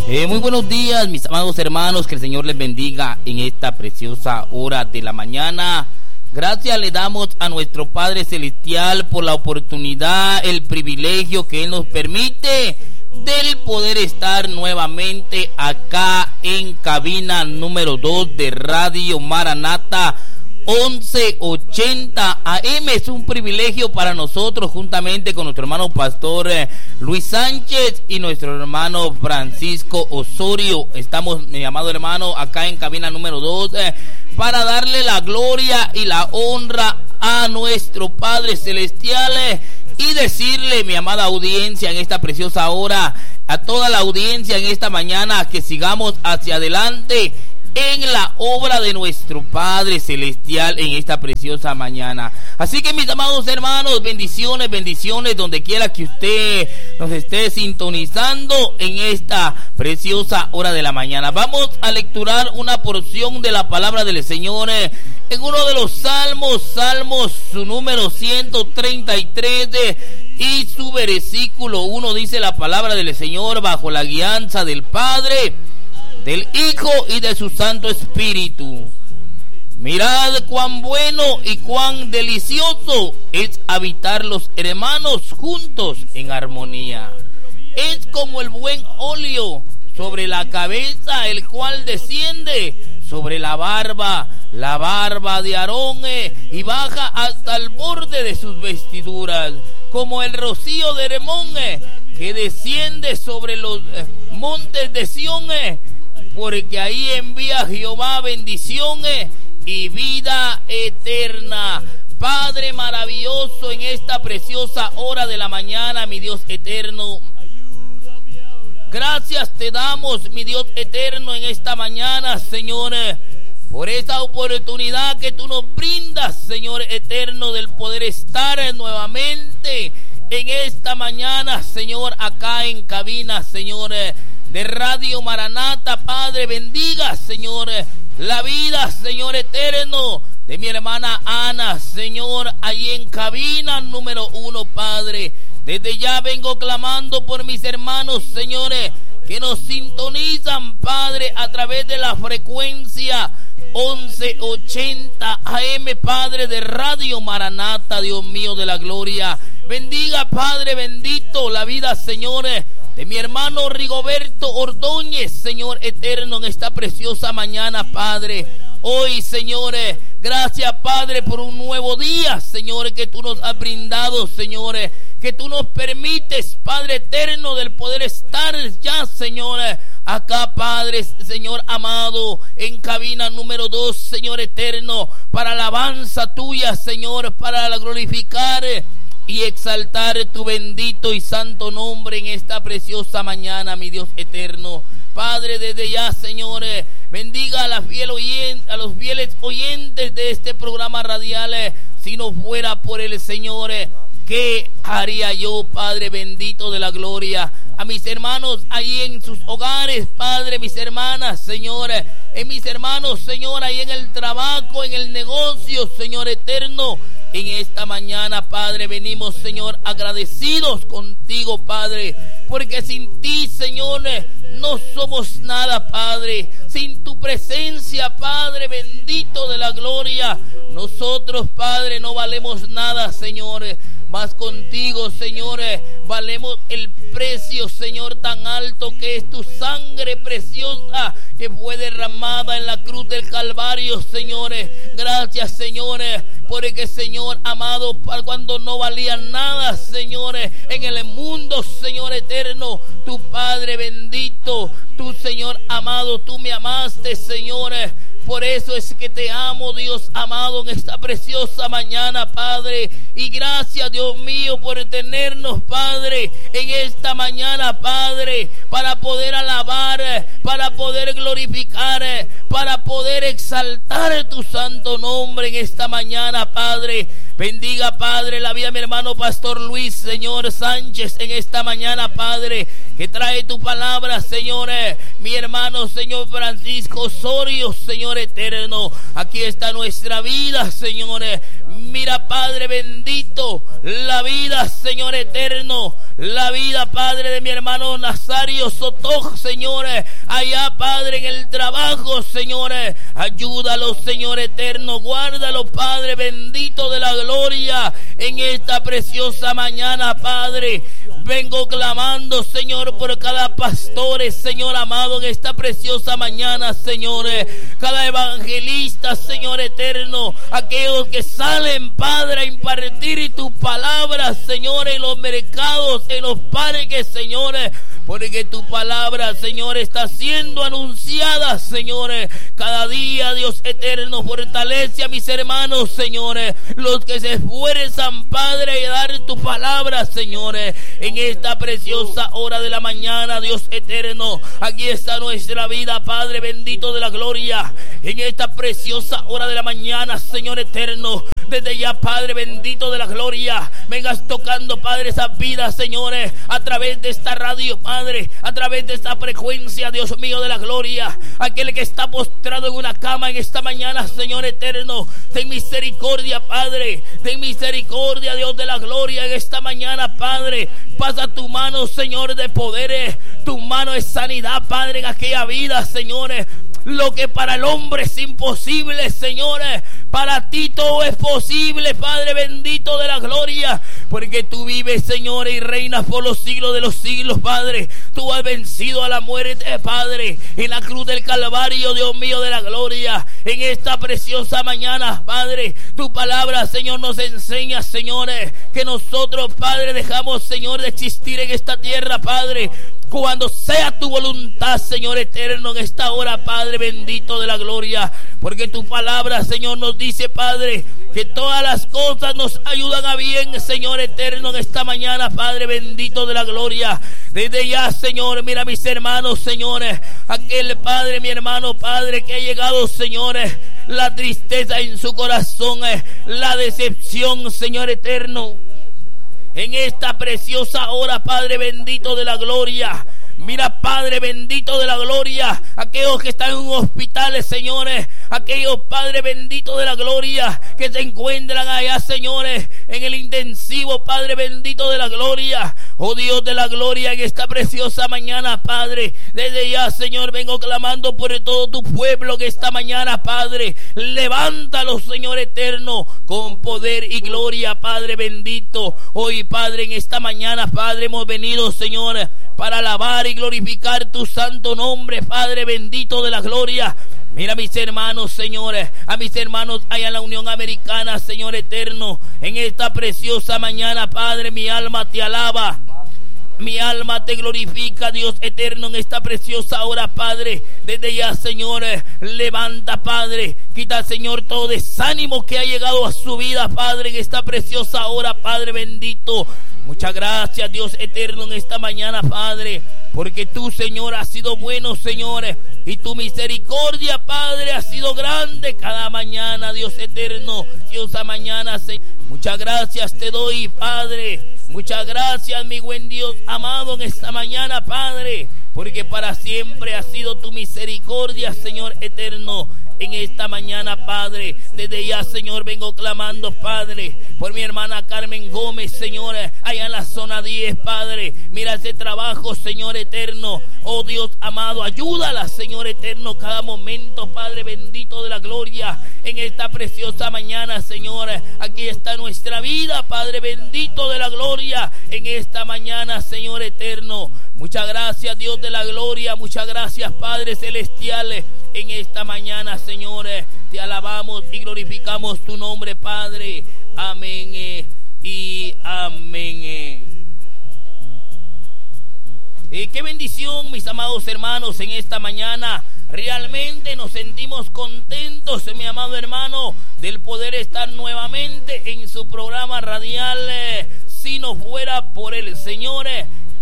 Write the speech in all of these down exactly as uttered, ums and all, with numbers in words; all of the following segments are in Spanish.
Eh, muy buenos días, mis amados hermanos, que el Señor les bendiga en esta preciosa hora de la mañana. Gracias le damos a nuestro Padre Celestial por la oportunidad, el privilegio que Él nos permite del poder estar nuevamente acá en cabina número dos de Radio Maranata once ochenta A M. Es un privilegio para nosotros, juntamente con nuestro hermano pastor eh, Luis Sánchez y nuestro hermano Francisco Osorio. Estamos, mi amado hermano, acá en cabina número dos eh, para darle la gloria y la honra a nuestro Padre Celestial eh, y decirle, mi amada audiencia, en esta preciosa hora, a toda la audiencia en esta mañana, que sigamos hacia adelante en la obra de nuestro Padre Celestial en esta preciosa mañana. Así que, mis amados hermanos, bendiciones, bendiciones donde quiera que usted nos esté sintonizando en esta preciosa hora de la mañana. Vamos a lecturar una porción de la palabra del Señor eh, en uno de los salmos, salmos su número ciento treinta y tres eh, y su versículo uno. Dice la palabra del Señor: bajo la guianza del Padre, del Hijo y de su Santo Espíritu. Mirad cuán bueno y cuán delicioso es habitar los hermanos juntos en armonía. Es como el buen óleo sobre la cabeza, el cual desciende sobre la barba, la barba de Aarón, eh, y baja hasta el borde de sus vestiduras, como el rocío de Hermón, eh, que desciende sobre los eh, montes de Sión, eh, porque ahí envía Jehová bendiciones y vida eterna. Padre maravilloso, en esta preciosa hora de la mañana, mi Dios eterno, gracias te damos, mi Dios eterno, en esta mañana, Señor, por esa oportunidad que tú nos brindas, Señor eterno, del poder estar nuevamente en esta mañana, Señor, acá en cabina, Señor, de Radio Maranata. Padre, bendiga, Señor, la vida, Señor eterno, de mi hermana Ana, Señor, ahí en cabina número uno, Padre. Desde ya vengo clamando por mis hermanos, señores, que nos sintonizan, Padre, a través de la frecuencia once ochenta A M, Padre, de Radio Maranata, Dios mío de la gloria. Bendiga, Padre bendito, la vida, señores, de mi hermano Rigoberto Ordóñez, Señor eterno, en esta preciosa mañana, Padre. Hoy, señores, gracias, Padre, por un nuevo día, señores, que tú nos has brindado, señores, que tú nos permites, Padre eterno, del poder estar ya, señores, acá, Padre, Señor amado, en cabina número dos, Señor eterno, para alabanza tuya, Señor, para la glorificar y exaltar tu bendito y santo nombre en esta preciosa mañana, mi Dios eterno. Padre, desde ya, señores, bendiga a, la fiel oyente, a los fieles oyentes de este programa radial. Si no fuera por el Señor, ¿qué haría yo, Padre bendito de la gloria? A mis hermanos ahí en sus hogares, Padre, mis hermanas, Señor, en mis hermanos, Señor, ahí en el trabajo, en el negocio, Señor eterno. En esta mañana, Padre, venimos, Señor, agradecidos contigo, Padre, porque sin ti, Señor, no somos nada, Padre. Sin tu presencia, Padre bendito de la gloria, nosotros, Padre, no valemos nada, Señor. Mas contigo, Señor, valemos el precio, Señor, tan alto que es tu sangre preciosa que fue derramada en la cruz del Calvario, Señor. Gracias, Señor, porque, Señor amado, cuando no valía nada, Señor, en el mundo, Señor eterno, tu Padre bendito, tu Señor amado, tú me amaste, Señor. Por eso es que te amo, Dios amado, en esta preciosa mañana, Padre. Y gracias, Dios mío, por tenernos, Padre, en esta mañana, Padre, para poder alabar, para poder glorificar, para poder exaltar tu santo nombre en esta mañana, Padre. Bendiga, Padre, la vida de mi hermano Pastor Luis, Señor Sánchez, en esta mañana, Padre, que trae tu palabra, Señor. mi hermano, Señor Francisco Osorio, Señor eterno. Aquí está nuestra vida, Señor. Mira, Padre bendito, la vida, Señor eterno, la vida, Padre, de mi hermano Nazario Soto, Señor, allá, Padre, en el trabajo, Señor. Ayúdalo, Señor eterno, guárdalo, Padre bendito de la gloria, en esta preciosa mañana, Padre. Vengo clamando, Señor, por cada pastor, Señor amado, en esta preciosa mañana, Señor. Cada evangelista, Señor eterno, aquellos que salen, Padre, a impartir tu palabra, Señor, en los mercados, en los parques, Señor, porque tu palabra, Señor, está siendo anunciada, Señor. Cada día, Dios eterno, fortalece a mis hermanos, Señor, los que se esfuerzan, Padre, a dar tu palabra, Señor, en esta preciosa hora de la mañana, Dios eterno. Aquí está nuestra vida, Padre bendito de la gloria, en esta preciosa hora de la mañana, Señor eterno. Desde ya, Padre bendito de la gloria, vengas tocando, Padre, esas vidas, señores, a través de esta radio, Padre, a través de esta frecuencia, Dios mío de la gloria. Aquel que está postrado en una cama en esta mañana, Señor eterno, ten misericordia, Padre, ten misericordia, Dios de la gloria, en esta mañana, Padre. Pasa tu mano, Señor, de poderes, tu mano de sanidad, Padre, en aquella vida, señores. Lo que para el hombre es imposible, señores, para ti todo es posible, Padre bendito de la gloria, porque tú vives, Señor, y reinas por los siglos de los siglos, Padre. Tú has vencido a la muerte, Padre, en la cruz del Calvario, Dios mío de la gloria. En esta preciosa mañana, Padre, tu palabra, Señor, nos enseña, señores, que nosotros, Padre, dejamos, Señor, de existir en esta tierra, Padre, cuando sea tu voluntad, Señor eterno, en esta hora, Padre bendito de la gloria. Porque tu palabra, Señor, nos dice, Padre, que todas las cosas nos ayudan a bien, Señor eterno, en esta mañana, Padre bendito de la gloria. Desde ya, Señor, mira a mis hermanos, señores, aquel Padre, mi hermano, Padre, que ha llegado, señores, la tristeza en su corazón, la decepción, Señor eterno. En esta preciosa hora, Padre bendito de la gloria, mira, Padre bendito de la gloria, aquellos que están en hospitales, señores, aquellos, Padre bendito de la gloria, que se encuentran allá, señores, en el intensivo, Padre bendito de la gloria. Oh Dios de la gloria, en esta preciosa mañana, Padre, desde ya, Señor, vengo clamando por todo tu pueblo que esta mañana, Padre, levántalo, Señor eterno, con poder y gloria, Padre bendito. Hoy, Padre, en esta mañana, Padre, hemos venido, Señor, para alabar y glorificar tu santo nombre, Padre bendito de la gloria. Mira a mis hermanos, señores, a mis hermanos allá en la Unión Americana, Señor eterno, en esta preciosa mañana, Padre, mi alma te alaba. Mi alma te glorifica, Dios eterno, en esta preciosa hora, Padre. Desde ya, Señor, levanta, Padre. Quita, Señor, todo desánimo que ha llegado a su vida, Padre, en esta preciosa hora, Padre bendito. Muchas gracias, Dios eterno, en esta mañana, Padre, porque tú, Señor, has sido bueno, Señor, y tu misericordia, Padre, ha sido grande cada mañana, Dios eterno. Dios, a mañana, Señor. Muchas gracias te doy, Padre. Muchas gracias, mi buen Dios amado, en esta mañana, Padre, porque para siempre ha sido tu misericordia, Señor eterno. En esta mañana, Padre, desde ya, Señor, vengo clamando, Padre, por mi hermana Carmen Gómez, Señor, allá en la zona diez, Padre. Mira ese trabajo, Señor eterno. Oh Dios amado, ayúdala, Señor eterno, cada momento, Padre bendito de la gloria. En esta preciosa mañana, Señor, aquí está nuestra vida, Padre bendito de la gloria. En esta mañana, Señor eterno, muchas gracias, Dios de la gloria. Muchas gracias, Padre celestial. En esta mañana, Señor, te alabamos y glorificamos tu nombre, Padre. Amén eh, y amén. Eh. Eh, qué bendición, mis amados hermanos, en esta mañana. Realmente nos sentimos contentos, mi amado hermano, del poder estar nuevamente en su programa radial. Eh, si no fuera por el Señor, eh, que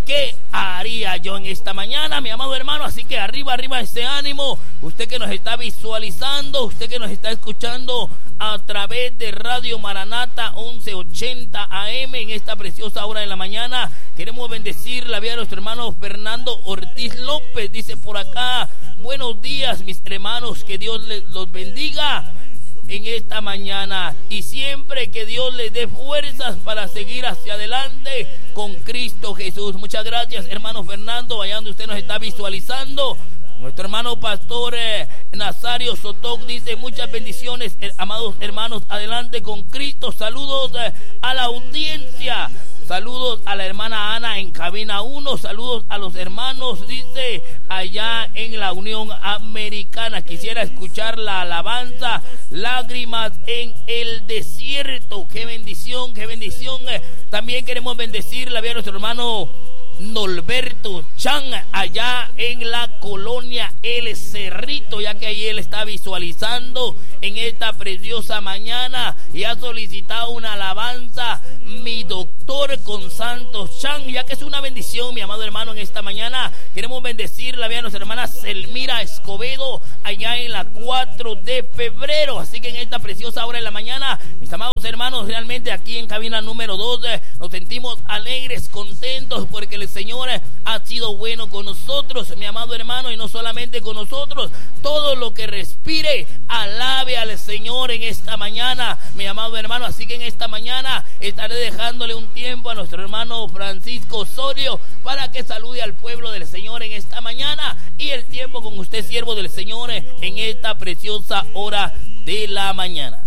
haría yo en esta mañana, mi amado hermano. Así que arriba, arriba ese ánimo. Usted que nos está visualizando, usted que nos está escuchando a través de Radio Maranata once ochenta A M en esta preciosa hora de la mañana. Queremos bendecir la vida de nuestro hermano Fernando Ortiz López. Dice por acá: buenos días, mis hermanos, que Dios les los bendiga en esta mañana y siempre que Dios les dé fuerzas para seguir hacia adelante con Cristo Jesús. Muchas gracias, hermano Fernando, allá donde usted nos está visualizando. Nuestro hermano pastor eh, Nazario Sotoc dice: muchas bendiciones, eh, amados hermanos, adelante con Cristo. Saludos eh, a la audiencia. Saludos a la hermana Ana en cabina uno. Saludos a los hermanos, dice, allá en la Unión Americana. Quisiera escuchar la alabanza Lágrimas en el Desierto. Qué bendición, qué bendición. También queremos bendecir la vida de nuestro hermano Norberto Chan allá en la colonia El Cerrito, ya que ahí él está visualizando en esta preciosa mañana y ha solicitado una alabanza, mi doctor con Santos Chan, ya que es una bendición, mi amado hermano. En esta mañana queremos bendecir la vida de nuestra hermana Selmira Escobedo allá en la cuatro de febrero. Así que en esta preciosa hora de la mañana, mis amados hermanos, realmente aquí en cabina número dos eh, nos sentimos alegres, contentos, porque el Señor eh, ha sido bueno con nosotros, mi amado hermano, y no solamente con nosotros. Todo lo que respire, alabe al Señor en esta mañana, mi amado hermano. Así que en esta mañana estaré dejándole un tiempo a nuestro hermano Francisco Osorio para que salude al pueblo del Señor en esta mañana, y el tiempo con usted, siervo del Señor, en esta preciosa hora de la mañana.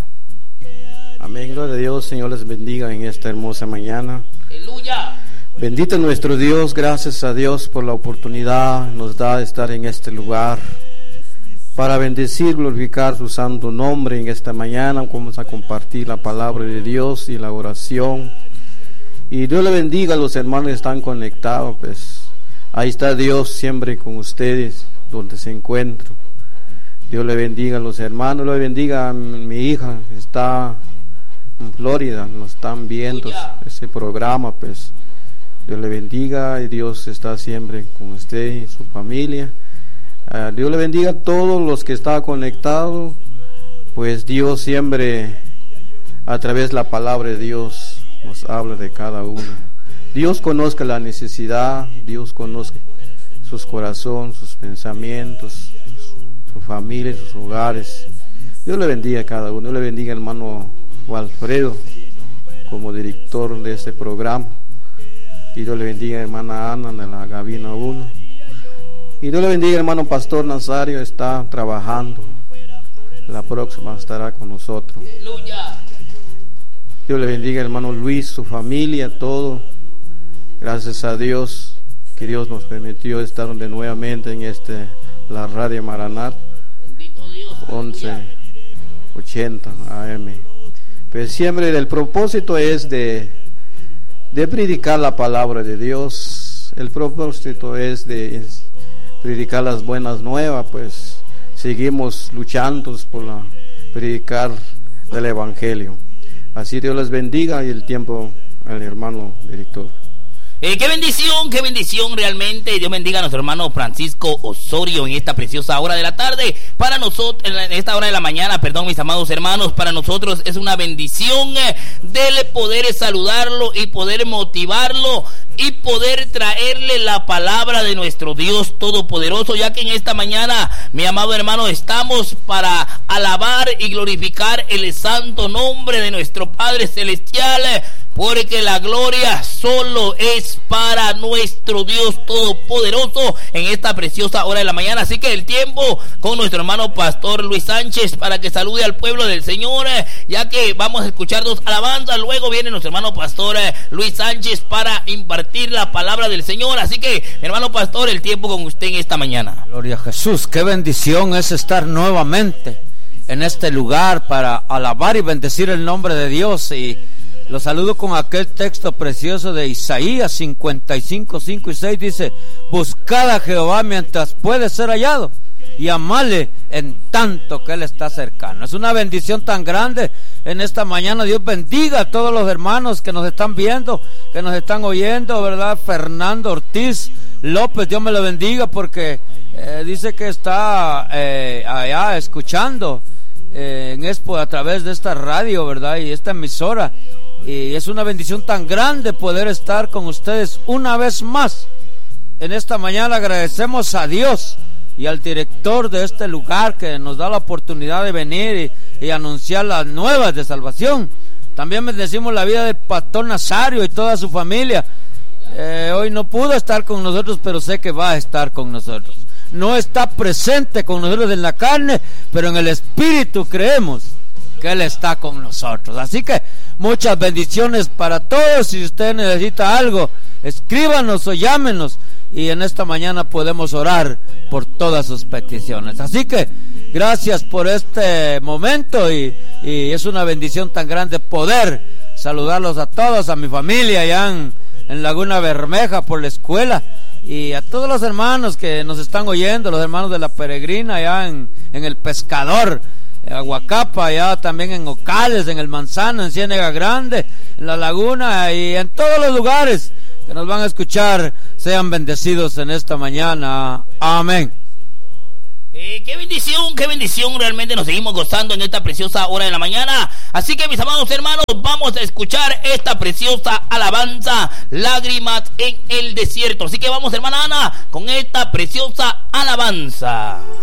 Amén, gloria a Dios. Señor les bendiga en esta hermosa mañana. Aleluya. Bendito nuestro Dios, gracias a Dios por la oportunidad nos da de estar en este lugar para bendecir, glorificar su santo nombre. En esta mañana vamos a compartir la palabra de Dios y la oración. Y Dios le bendiga a los hermanos que están conectados, pues ahí está Dios siempre con ustedes donde se encuentran. Dios le bendiga a los hermanos, le bendiga a mi hija que está en Florida, nos están viendo ese programa, pues Dios le bendiga y Dios está siempre con usted y su familia. Uh, Dios le bendiga a todos los que están conectados, pues Dios siempre a través de la palabra de Dios nos habla de cada uno. Dios conozca la necesidad, Dios conozca sus corazones, sus pensamientos, su familia, sus hogares. Dios le bendiga a cada uno. Dios le bendiga al hermano Walfredo como director de este programa. Y Dios le bendiga a hermana Ana de la Gabina uno. Y Dios le bendiga al hermano pastor Nazario, está trabajando. La próxima estará con nosotros. Aleluya. Dios le bendiga al hermano Luis, su familia, todo. Gracias a Dios que Dios nos permitió estar de nuevamente en este la Radio Maranata once ochenta A M. Pues siempre el propósito es de de predicar la palabra de Dios. El propósito es de predicar las buenas nuevas, pues seguimos luchando por la predicar del evangelio. Así Dios les bendiga y el tiempo al hermano director. Eh, qué bendición, qué bendición realmente. Dios bendiga a nuestro hermano Francisco Osorio en esta preciosa hora de la tarde. Para nosotros, en esta hora de la mañana, perdón, mis amados hermanos, para nosotros es una bendición eh, de poder saludarlo y poder motivarlo y poder traerle la palabra de nuestro Dios Todopoderoso, ya que en esta mañana, mi amado hermano, estamos para alabar y glorificar el santo nombre de nuestro Padre Celestial, porque la gloria solo es para nuestro Dios Todopoderoso en esta preciosa hora de la mañana. Así que el tiempo con nuestro hermano pastor Luis Sánchez para que salude al pueblo del Señor, ya que vamos a escuchar dos alabanzas. Luego viene nuestro hermano pastor Luis Sánchez para impartir la palabra del Señor. Así que, hermano pastor, el tiempo con usted en esta mañana. Gloria a Jesús, qué bendición es estar nuevamente en este lugar para alabar y bendecir el nombre de Dios. Y lo saludo con aquel texto precioso de Isaías cincuenta y cinco, cinco y seis. Dice: buscad a Jehová mientras puede ser hallado, y amadle en tanto que Él está cercano. Es una bendición tan grande en esta mañana. Dios bendiga a todos los hermanos que nos están viendo, que nos están oyendo, ¿verdad? Fernando Ortiz López, Dios me lo bendiga, porque eh, dice que está eh, allá escuchando eh, en Expo a través de esta radio, ¿verdad? Y esta emisora. Y es una bendición tan grande poder estar con ustedes una vez más. En esta mañana agradecemos a Dios y al director de este lugar que nos da la oportunidad de venir y, y anunciar las nuevas de salvación. También bendecimos la vida del pastor Nazario y toda su familia. Eh, hoy no pudo estar con nosotros, pero sé que va a estar con nosotros. No está presente con nosotros en la carne, pero en el Espíritu creemos que Él está con nosotros. Así que muchas bendiciones para todos. Si usted necesita algo, escríbanos o llámenos, y en esta mañana podemos orar por todas sus peticiones. Así que gracias por este momento, y, y es una bendición tan grande poder saludarlos a todos, a mi familia allá en, en Laguna Bermeja por la escuela, y a todos los hermanos que nos están oyendo, los hermanos de la Peregrina allá en, en El Pescador, en Aguacapa, allá también en Ocales, en El Manzano, en Ciénega Grande, en La Laguna y en todos los lugares que nos van a escuchar. Sean bendecidos en esta mañana. Amén. Eh, qué bendición, qué bendición. Realmente nos seguimos gozando en esta preciosa hora de la mañana. Así que, mis amados hermanos, vamos a escuchar esta preciosa alabanza, Lágrimas en el Desierto. Así que vamos, hermana Ana, con esta preciosa alabanza.